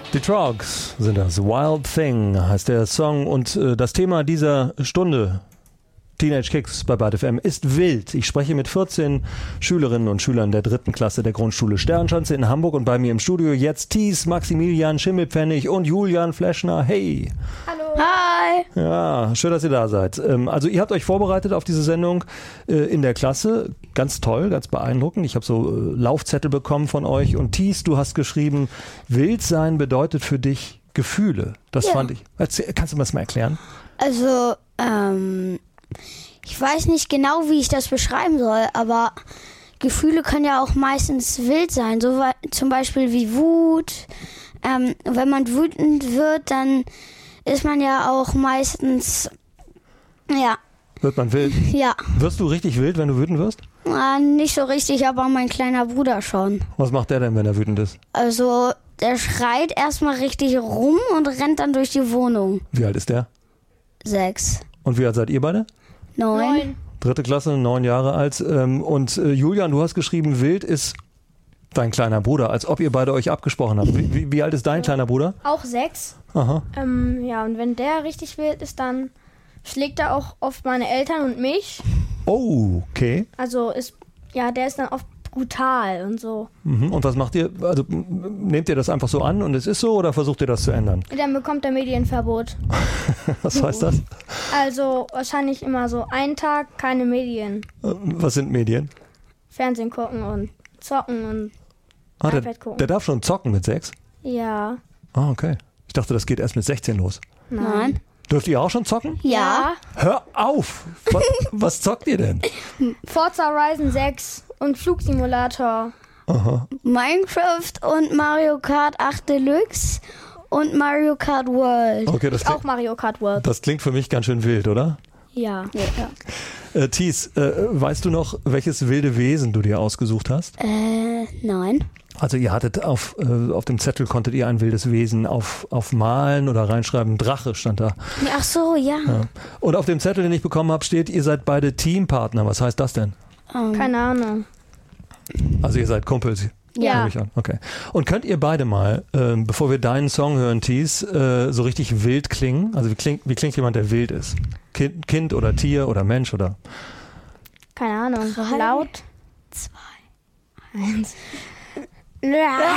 Die Trogs sind das. Wild Thing heißt der Song und das Thema dieser Stunde Teenage Kicks bei Bad FM ist wild. Ich spreche mit 14 Schülerinnen und Schülern der 3. Klasse der Grundschule Sternschanze in Hamburg und bei mir im Studio jetzt Thies, Maximilian Schimmelpfennig und Julian Fleschner. Hey! Hallo! Hi! Ja, schön, dass ihr da seid. Also ihr habt euch vorbereitet auf diese Sendung in der Klasse. Ganz toll, ganz beeindruckend. Ich habe so Laufzettel bekommen von euch und Thies, du hast geschrieben, wild sein bedeutet für dich Gefühle. Das fand ich. Kannst du mir das mal erklären? Also, ich weiß nicht genau, wie ich das beschreiben soll, aber Gefühle können ja auch meistens wild sein, so zum Beispiel wie Wut. Wenn man wütend wird, dann ist man ja auch meistens, Wird man wild? Ja. Wirst du richtig wild, wenn du wütend wirst? Nicht so richtig, aber mein kleiner Bruder schon. Was macht der denn, wenn er wütend ist? Also, der schreit erstmal richtig rum und rennt dann durch die Wohnung. Wie alt ist der? 6. Und wie alt seid ihr beide? 9. 3. Klasse, 9 Jahre alt. Und Julian, du hast geschrieben, wild ist dein kleiner Bruder, als ob ihr beide euch abgesprochen habt. Wie alt ist dein kleiner Bruder? Auch 6. Aha. Ja, und wenn der richtig wild ist, dann schlägt er auch oft meine Eltern und mich. Oh, okay. Also der ist dann oft brutal und so. Mhm. Und was macht ihr? Also nehmt ihr das einfach so an und es ist so oder versucht ihr das zu ändern? Dann bekommt er Medienverbot. Was heißt das? Also wahrscheinlich immer so einen Tag keine Medien. Was sind Medien? Fernsehen gucken und zocken und iPad gucken. Der darf schon zocken mit 6? Ja. Ah, okay. Ich dachte, das geht erst mit 16 los. Nein. Dürft ihr auch schon zocken? Ja. Hör auf! Was zockt ihr denn? Forza Horizon 6 und Flugsimulator. Aha. Minecraft und Mario Kart 8 Deluxe und Mario Kart World. Okay, Auch Mario Kart World. das klingt für mich ganz schön wild, oder? Ja. Thies, weißt du noch, welches wilde Wesen du dir ausgesucht hast? Nein. Also ihr hattet auf dem Zettel konntet ihr ein wildes Wesen aufmalen oder reinschreiben. Drache stand da. Ach so, ja. Und auf dem Zettel, den ich bekommen habe, steht, ihr seid beide Teampartner. Was heißt das denn? Keine Ahnung. Also ihr seid Kumpels. Ja. Nehme ich an. Okay. Und könnt ihr beide mal, bevor wir deinen Song hören, Thies, so richtig wild klingen? Also wie klingt jemand, der wild ist? Kind oder Tier oder Mensch oder? Keine Ahnung. 3, Laut. 2, 1.